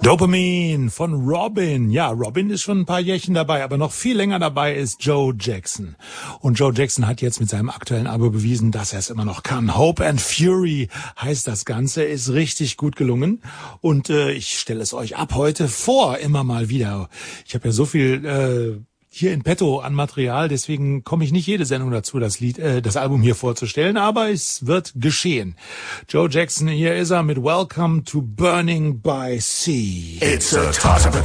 Dopamine von Robin. Ja, Robin ist schon ein paar Jährchen dabei, aber noch viel länger dabei ist Joe Jackson. Und Joe Jackson hat jetzt mit seinem aktuellen Album bewiesen, dass er es immer noch kann. Hope and Fury heißt das Ganze, ist richtig gut gelungen. Und ich stelle es euch ab heute vor, immer mal wieder. Ich habe ja so viel hier in petto an Material, deswegen komme ich nicht jede Sendung dazu, das Album hier vorzustellen, aber es wird geschehen. Joe Jackson, hier ist er mit Welcome to Burning by Sea. It's a toss-up.